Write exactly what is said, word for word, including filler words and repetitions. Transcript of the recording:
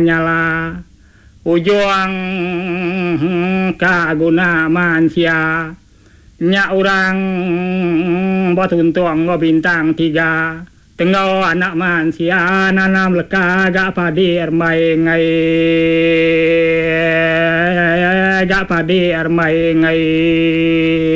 nyala ujung kaguna manusia nya urang batuntung bintang tiga tengau anak manusia nanam leka gak padir mai ngai gak padir mai ngai